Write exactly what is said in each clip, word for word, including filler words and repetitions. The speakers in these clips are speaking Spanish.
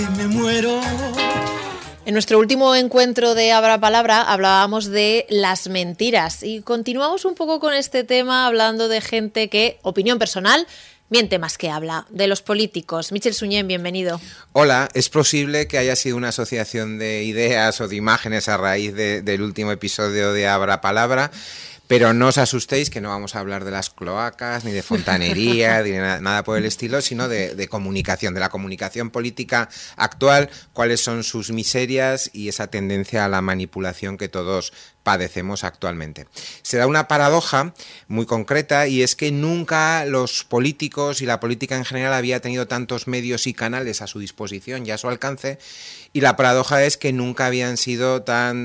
Me muero. En nuestro último encuentro de Abra Palabra hablábamos de las mentiras y continuamos un poco con este tema hablando de gente que, opinión personal, miente más que habla, de los políticos. Michel Suñén, bienvenido. Hola, es posible que haya sido una asociación de ideas o de imágenes a raíz de, del último episodio de Abra Palabra. Pero no os asustéis que no vamos a hablar de las cloacas, ni de fontanería, ni de nada, nada por el estilo, sino de, de comunicación, de la comunicación política actual, cuáles son sus miserias y esa tendencia a la manipulación que todos padecemos actualmente. Se da una paradoja muy concreta y es que nunca los políticos y la política en general había tenido tantos medios y canales a su disposición y a su alcance, y la paradoja es que nunca habían sido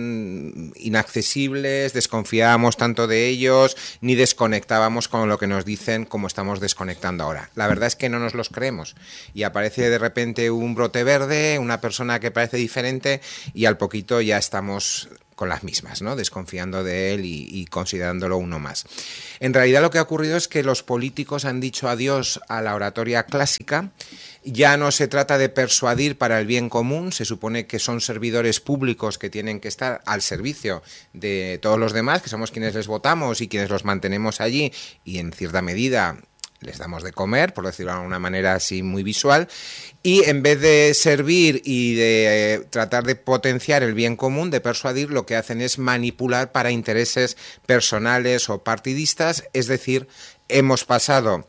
tan inaccesibles, desconfiábamos tanto de ellos, ni desconectábamos con lo que nos dicen como estamos desconectando ahora. La verdad es que no nos los creemos y aparece de repente un brote verde, una persona que parece diferente y al poquito ya estamos con las mismas, ¿no? Desconfiando de él y, y considerándolo uno más. En realidad lo que ha ocurrido es que los políticos han dicho adiós a la oratoria clásica. Ya no se trata de persuadir para el bien común, se supone que son servidores públicos que tienen que estar al servicio de todos los demás, que somos quienes les votamos y quienes los mantenemos allí y en cierta medida les damos de comer, por decirlo de alguna manera así muy visual, y en vez de servir y de eh, tratar de potenciar el bien común, de persuadir, lo que hacen es manipular para intereses personales o partidistas, es decir, hemos pasado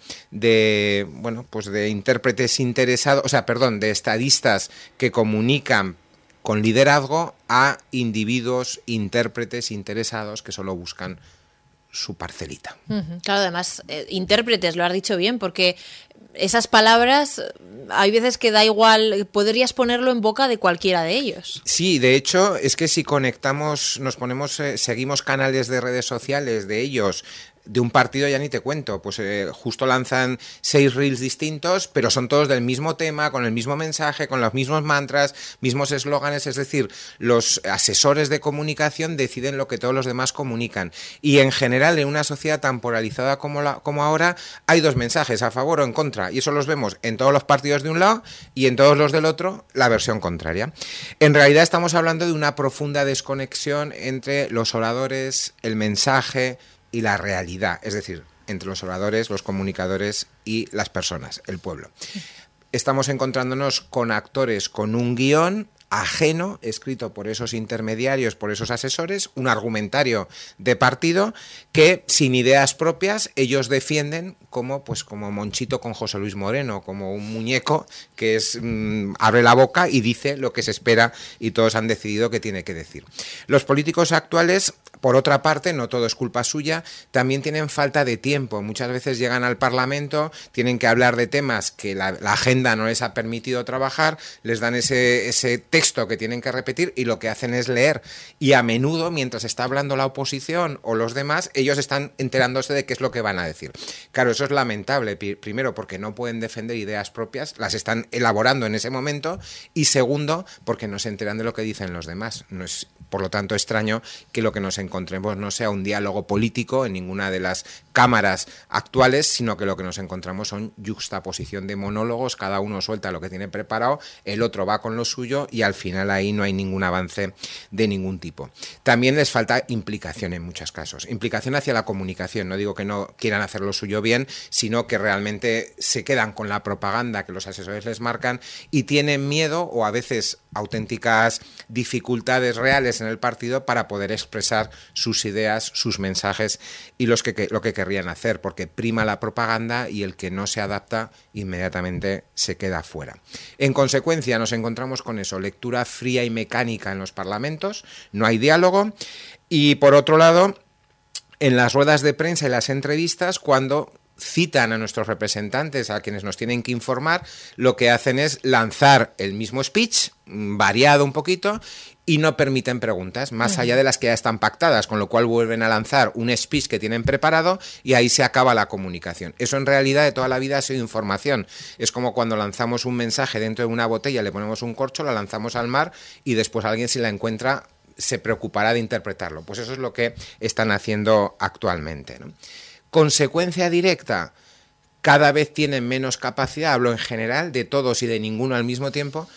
de, bueno, pues de intérpretes interesados, o sea, perdón, de estadistas que comunican con liderazgo a individuos, intérpretes interesados que solo buscan su parcelita. Uh-huh. Claro, además, eh, intérpretes, lo has dicho bien, porque esas palabras, hay veces que da igual, podrías ponerlo en boca de cualquiera de ellos. Sí, de hecho, es que si conectamos, nos ponemos, eh, seguimos canales de redes sociales de ellos, de un partido ya ni te cuento, pues eh, justo lanzan seis reels distintos, pero son todos del mismo tema, con el mismo mensaje, con los mismos mantras, mismos eslóganes, es decir, los asesores de comunicación deciden lo que todos los demás comunican. Y en general, en una sociedad tan polarizada como, la, como ahora, hay dos mensajes, a favor o en contra, y eso los vemos en todos los partidos de un lado y en todos los del otro, la versión contraria. En realidad estamos hablando de una profunda desconexión entre los oradores, el mensaje y la realidad, es decir, entre los oradores, los comunicadores y las personas, el pueblo. Estamos encontrándonos con actores con un guión ajeno, escrito por esos intermediarios, por esos asesores, un argumentario de partido que, sin ideas propias, ellos defienden como, pues, como Monchito con José Luis Moreno, como un muñeco que es mmm, abre la boca y dice lo que se espera y todos han decidido que tiene que decir. Los políticos actuales, por otra parte, no todo es culpa suya, también tienen falta de tiempo. Muchas veces llegan al Parlamento, tienen que hablar de temas que la, la agenda no les ha permitido trabajar, les dan ese, ese texto que tienen que repetir y lo que hacen es leer. Y a menudo, mientras está hablando la oposición o los demás, ellos están enterándose de qué es lo que van a decir. Claro, eso es lamentable, primero porque no pueden defender ideas propias, las están elaborando en ese momento, y segundo, porque no se enteran de lo que dicen los demás. No es, por lo tanto, extraño que lo que nos encontremos no sea un diálogo político en ninguna de las cámaras actuales, sino que lo que nos encontramos son yuxtaposición de monólogos, cada uno suelta lo que tiene preparado, el otro va con lo suyo y al final ahí no hay ningún avance de ningún tipo. También les falta implicación en muchos casos, implicación hacia la comunicación. No digo que no quieran hacer lo suyo bien, sino que realmente se quedan con la propaganda que los asesores les marcan y tienen miedo o a veces auténticas dificultades reales en el partido para poder expresar sus ideas, sus mensajes y los que, que, lo que querrían hacer, porque prima la propaganda y el que no se adapta inmediatamente se queda fuera. En consecuencia, nos encontramos con eso, lectura fría y mecánica en los parlamentos, no hay diálogo, y por otro lado, en las ruedas de prensa y las entrevistas, cuando citan a nuestros representantes, a quienes nos tienen que informar, lo que hacen es lanzar el mismo speech, variado un poquito, y no permiten preguntas, más allá de las que ya están pactadas, con lo cual vuelven a lanzar un speech que tienen preparado y ahí se acaba la comunicación. Eso en realidad de toda la vida ha sido información. Es como cuando lanzamos un mensaje dentro de una botella, le ponemos un corcho, la lanzamos al mar y después alguien, si la encuentra, se preocupará de interpretarlo. Pues eso es lo que están haciendo actualmente, ¿no? Consecuencia directa, cada vez tienen menos capacidad, hablo en general, de todos y de ninguno al mismo tiempo,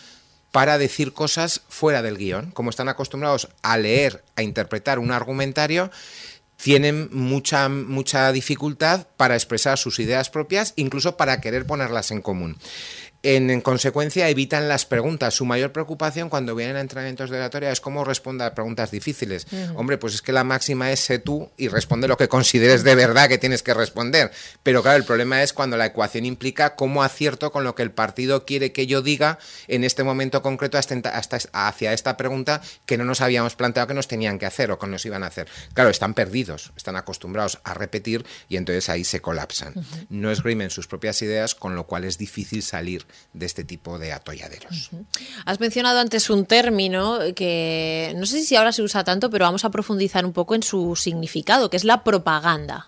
para decir cosas fuera del guión. Como están acostumbrados a leer, a interpretar un argumentario, tienen mucha, mucha dificultad para expresar sus ideas propias, incluso para querer ponerlas en común. En, en consecuencia, evitan las preguntas. Su mayor preocupación cuando vienen a entrenamientos de oratoria es cómo responde a preguntas difíciles. Uh-huh. Hombre, pues es que la máxima es sé tú y responde lo que consideres de verdad que tienes que responder. Pero claro, el problema es cuando la ecuación implica cómo acierto con lo que el partido quiere que yo diga en este momento concreto hasta, hasta hacia esta pregunta que no nos habíamos planteado que nos tenían que hacer o que nos iban a hacer. Claro, están perdidos, están acostumbrados a repetir y entonces ahí se colapsan. Uh-huh. No esgrimen sus propias ideas, con lo cual es difícil salir de este tipo de atolladeros. Uh-huh. Has mencionado antes un término que no sé si ahora se usa tanto, pero vamos a profundizar un poco en su significado, que es la propaganda.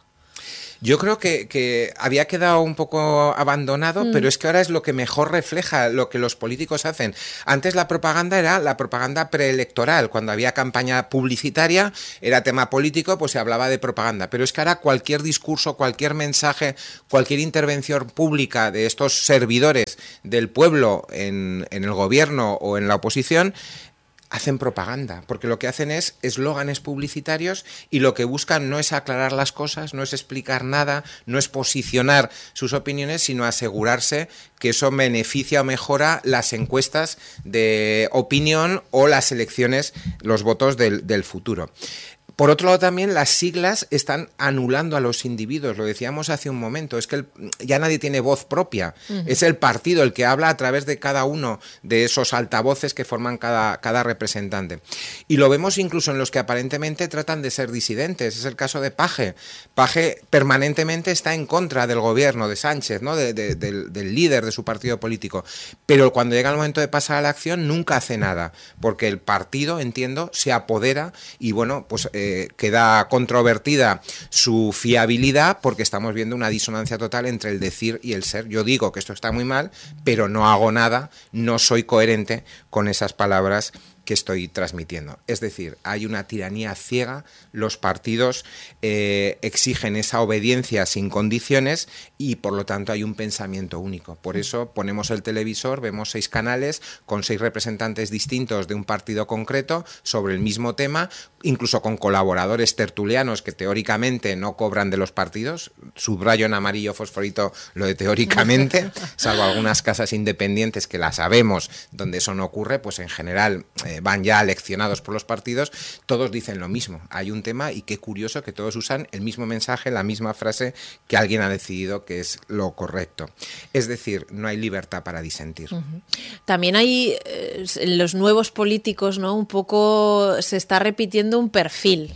Yo creo que, que había quedado un poco abandonado, mm. pero es que ahora es lo que mejor refleja lo que los políticos hacen. Antes la propaganda era la propaganda preelectoral. Cuando había campaña publicitaria, era tema político, pues se hablaba de propaganda. Pero es que ahora cualquier discurso, cualquier mensaje, cualquier intervención pública de estos servidores del pueblo en, en el gobierno o en la oposición, hacen propaganda, porque lo que hacen es eslóganes publicitarios y lo que buscan no es aclarar las cosas, no es explicar nada, no es posicionar sus opiniones, sino asegurarse que eso beneficia o mejora las encuestas de opinión o las elecciones, los votos del, del futuro. Por otro lado, también las siglas están anulando a los individuos, lo decíamos hace un momento, es que el, ya nadie tiene voz propia, uh-huh. es el partido el que habla a través de cada uno de esos altavoces que forman cada, cada representante. Y lo vemos incluso en los que aparentemente tratan de ser disidentes, es el caso de Paje. Paje permanentemente está en contra del gobierno de Sánchez, ¿no? de, de, del, del líder de su partido político, pero cuando llega el momento de pasar a la acción nunca hace nada, porque el partido, entiendo, se apodera y bueno, pues eh, Eh, queda controvertida su fiabilidad porque estamos viendo una disonancia total entre el decir y el ser. Yo digo que esto está muy mal, pero no hago nada, no soy coherente con esas palabras que estoy transmitiendo. Es decir, hay una tiranía ciega, los partidos eh, exigen esa obediencia sin condiciones y por lo tanto hay un pensamiento único. Por eso ponemos el televisor, vemos seis canales con seis representantes distintos de un partido concreto sobre el mismo tema, incluso con colaboradores tertulianos que teóricamente no cobran de los partidos, subrayo en amarillo fosforito lo de teóricamente, salvo algunas casas independientes que la sabemos donde eso no ocurre, pues en general eh, van ya leccionados por los partidos, todos dicen lo mismo. Hay un tema y qué curioso que todos usan el mismo mensaje, la misma frase que alguien ha decidido que es lo correcto. Es decir, no hay libertad para disentir. Uh-huh. También hay eh, los nuevos políticos, ¿no? Un poco se está repitiendo un perfil.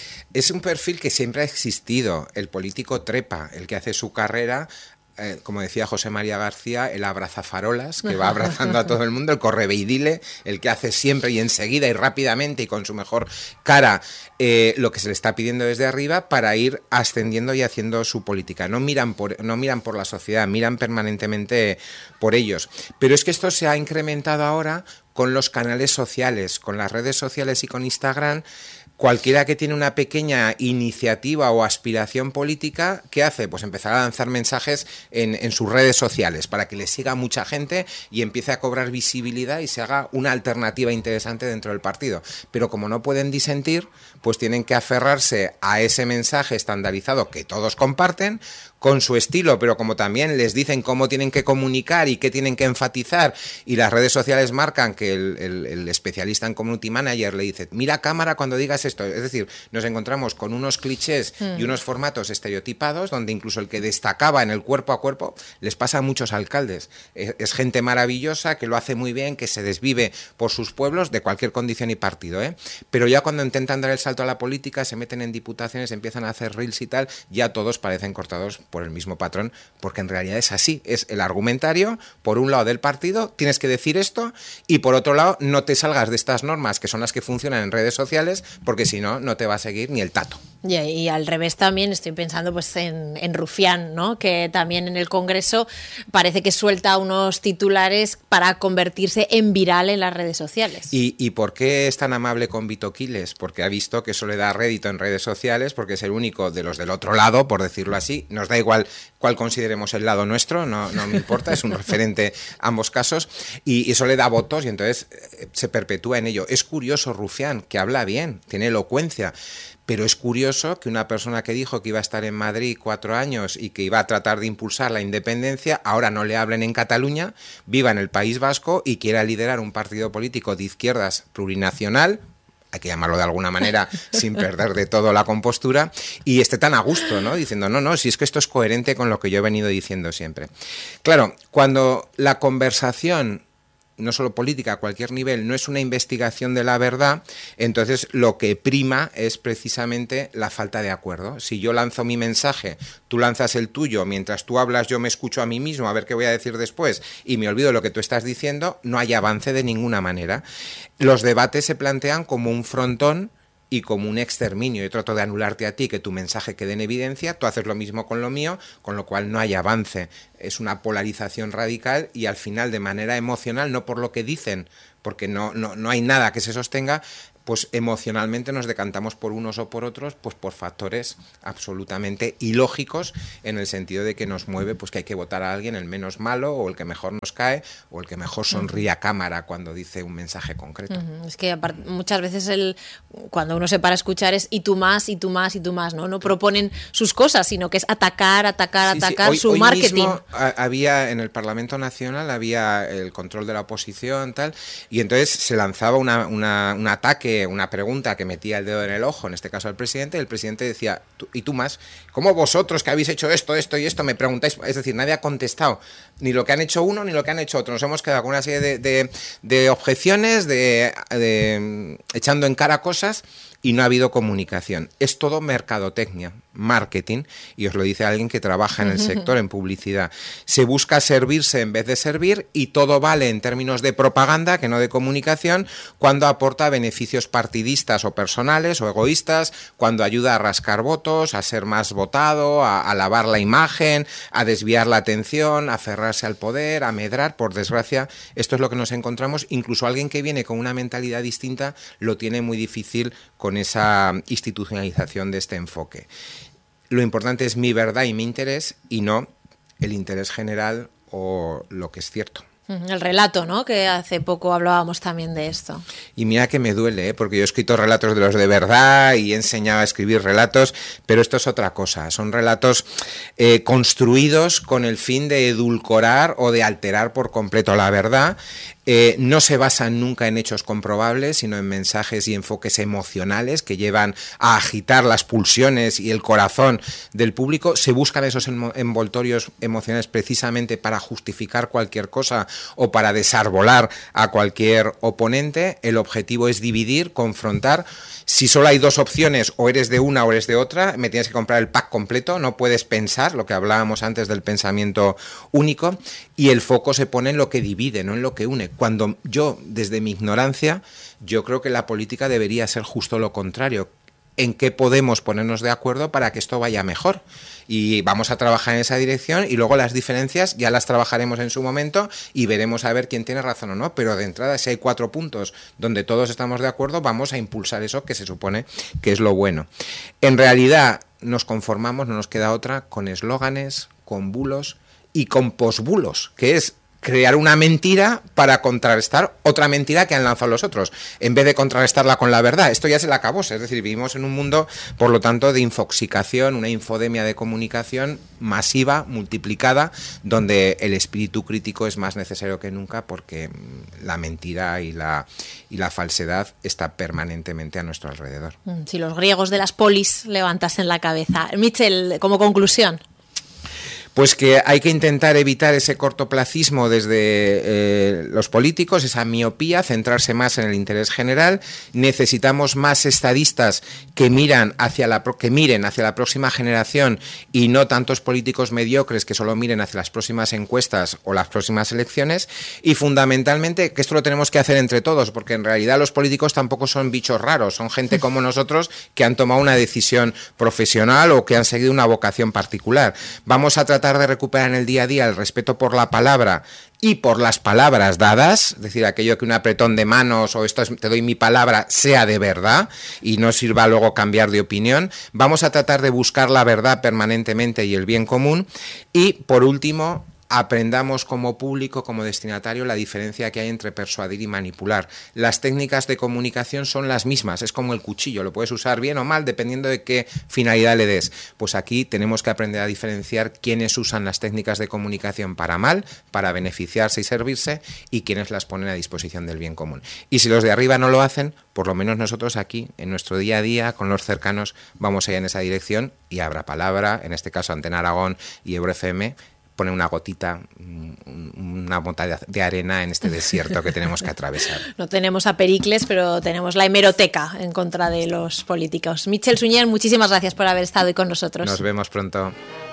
Es un perfil que siempre ha existido. El político trepa, el que hace su carrera. Eh, como decía José María García, el abrazafarolas, que va abrazando a todo el mundo, el correveidile, el que hace siempre y enseguida y rápidamente y con su mejor cara eh, lo que se le está pidiendo desde arriba para ir ascendiendo y haciendo su política. No miran por, no miran por la sociedad, miran permanentemente por ellos. Pero es que esto se ha incrementado ahora con los canales sociales, con las redes sociales y con Instagram. Cualquiera que tiene una pequeña iniciativa o aspiración política, ¿qué hace? Pues empezar a lanzar mensajes en, en sus redes sociales para que le siga mucha gente y empiece a cobrar visibilidad y se haga una alternativa interesante dentro del partido. Pero como no pueden disentir, pues tienen que aferrarse a ese mensaje estandarizado que todos comparten, con su estilo, pero como también les dicen cómo tienen que comunicar y qué tienen que enfatizar, y las redes sociales marcan que el, el, el especialista en community manager le dice, mira a cámara cuando digas esto. Es decir, nos encontramos con unos clichés mm. y unos formatos estereotipados donde incluso el que destacaba en el cuerpo a cuerpo les pasa a muchos alcaldes. Es, es gente maravillosa que lo hace muy bien, que se desvive por sus pueblos de cualquier condición y partido, ¿eh? Pero ya cuando intentan dar el salto a la política, se meten en diputaciones, empiezan a hacer reels y tal, ya todos parecen cortados por el mismo patrón, porque en realidad es así, es el argumentario, por un lado del partido, tienes que decir esto, y por otro lado, no te salgas de estas normas que son las que funcionan en redes sociales, porque si no, no te va a seguir ni el tato. Y, y al revés también estoy pensando pues en, en Rufián, ¿no? Que también en el Congreso parece que suelta unos titulares para convertirse en viral en las redes sociales. ¿Y, y por qué es tan amable con Vito Quiles? Porque ha visto que eso le da rédito en redes sociales, porque es el único de los del otro lado, por decirlo así, nos da igual cuál consideremos el lado nuestro, no, no me importa, es un referente ambos casos, y, y eso le da votos y entonces eh, se perpetúa en ello. Es curioso Rufián, que habla bien, tiene elocuencia, pero es curioso que una persona que dijo que iba a estar en Madrid cuatro años y que iba a tratar de impulsar la independencia, ahora no le hablen en Cataluña, viva en el País Vasco y quiera liderar un partido político de izquierdas plurinacional, hay que llamarlo de alguna manera sin perder de todo la compostura, y esté tan a gusto, ¿no? Diciendo, no, no, si es que esto es coherente con lo que yo he venido diciendo siempre. Claro, cuando la conversación, no solo política, a cualquier nivel, no es una investigación de la verdad, entonces lo que prima es precisamente la falta de acuerdo. Si yo lanzo mi mensaje, tú lanzas el tuyo, mientras tú hablas yo me escucho a mí mismo a ver qué voy a decir después y me olvido lo que tú estás diciendo, no hay avance de ninguna manera. Los debates se plantean como un frontón y como un exterminio. Yo trato de anularte a ti, que tu mensaje quede en evidencia, tú haces lo mismo con lo mío, con lo cual no hay avance. Es una polarización radical y al final de manera emocional, no por lo que dicen, porque no, no, no hay nada que se sostenga, pues emocionalmente nos decantamos por unos o por otros, pues por factores absolutamente ilógicos, en el sentido de que nos mueve pues que hay que votar a alguien el menos malo o el que mejor nos cae o el que mejor sonríe a cámara cuando dice un mensaje concreto. Uh-huh. Es que muchas veces el, cuando uno se para a escuchar es y tú más, y tú más, y tú más, ¿no? No proponen sus cosas, sino que es atacar, atacar, sí, atacar, sí. Hoy, su hoy marketing. Mismo había en el Parlamento Nacional había el control de la oposición, tal, y entonces se lanzaba una, una, un ataque, una pregunta que metía el dedo en el ojo, en este caso al presidente, y el presidente decía, ¿y tú más? ¿Cómo vosotros que habéis hecho esto, esto y esto me preguntáis? Es decir, nadie ha contestado ni lo que han hecho uno ni lo que han hecho otro. Nos hemos quedado con una serie de, de, de objeciones, de, de echando en cara cosas, y no ha habido comunicación. Es todo mercadotecnia, marketing, y os lo dice alguien que trabaja en el sector, en publicidad. Se busca servirse en vez de servir, y todo vale en términos de propaganda, que no de comunicación, cuando aporta beneficios partidistas o personales o egoístas, cuando ayuda a rascar votos, a ser más votado, a, a lavar la imagen, a desviar la atención, a aferrarse al poder, a medrar. Por desgracia, esto es lo que nos encontramos. Incluso alguien que viene con una mentalidad distinta lo tiene muy difícil con esa institucionalización de este enfoque. Lo importante es mi verdad y mi interés, y no el interés general o lo que es cierto. El relato, ¿no? Que hace poco hablábamos también de esto. Y mira que me duele, ¿eh? Porque yo he escrito relatos de los de verdad y he enseñado a escribir relatos, pero esto es otra cosa. Son relatos eh, construidos con el fin de edulcorar o de alterar por completo la verdad. Eh, no se basan nunca en hechos comprobables, sino en mensajes y enfoques emocionales que llevan a agitar las pulsiones y el corazón del público. Se buscan esos envoltorios emocionales precisamente para justificar cualquier cosa o para desarbolar a cualquier oponente. El objetivo es dividir, confrontar. Si solo hay dos opciones, o eres de una o eres de otra, me tienes que comprar el pack completo, no puedes pensar, lo que hablábamos antes del pensamiento único, y el foco se pone en lo que divide, no en lo que une. Cuando yo, desde mi ignorancia, yo creo que la política debería ser justo lo contrario. ¿En qué podemos ponernos de acuerdo para que esto vaya mejor? Y vamos a trabajar en esa dirección, y luego las diferencias ya las trabajaremos en su momento y veremos a ver quién tiene razón o no. Pero de entrada, si hay cuatro puntos donde todos estamos de acuerdo, vamos a impulsar eso que se supone que es lo bueno. En realidad nos conformamos, no nos queda otra, con eslóganes, con bulos y con posbulos, que es crear una mentira para contrarrestar otra mentira que han lanzado los otros, en vez de contrarrestarla con la verdad. Esto ya se le acabó, es decir, vivimos en un mundo, por lo tanto, de infoxicación, una infodemia de comunicación masiva, multiplicada, donde el espíritu crítico es más necesario que nunca, porque la mentira y la, y la falsedad está permanentemente a nuestro alrededor. Si los griegos de las polis levantasen la cabeza. Michel, como conclusión. Pues que hay que intentar evitar ese cortoplacismo desde eh, los políticos, esa miopía, centrarse más en el interés general. Necesitamos más estadistas que miran hacia la que miren hacia la próxima generación, y no tantos políticos mediocres que solo miren hacia las próximas encuestas o las próximas elecciones. Y fundamentalmente que esto lo tenemos que hacer entre todos, porque en realidad los políticos tampoco son bichos raros, son gente como nosotros que han tomado una decisión profesional o que han seguido una vocación particular. Vamos a tratar tratar de recuperar en el día a día el respeto por la palabra y por las palabras dadas, es decir, aquello que un apretón de manos o esto es, te doy mi palabra, sea de verdad y no sirva luego cambiar de opinión. Vamos a tratar de buscar la verdad permanentemente y el bien común. Y, por último, aprendamos como público, como destinatario, la diferencia que hay entre persuadir y manipular. Las técnicas de comunicación son las mismas, es como el cuchillo, lo puedes usar bien o mal dependiendo de qué finalidad le des. Pues aquí tenemos que aprender a diferenciar quiénes usan las técnicas de comunicación para mal, para beneficiarse y servirse, y quiénes las ponen a disposición del bien común. Y si los de arriba no lo hacen, por lo menos nosotros aquí, en nuestro día a día, con los cercanos, vamos a ir en esa dirección y habrá palabra, en este caso Antena Aragón y Euro F M, pone una gotita, una mota de arena en este desierto que tenemos que atravesar. No tenemos a Pericles, pero tenemos la hemeroteca en contra de los políticos. Michel Sunyer, muchísimas gracias por haber estado hoy con nosotros. Nos vemos pronto.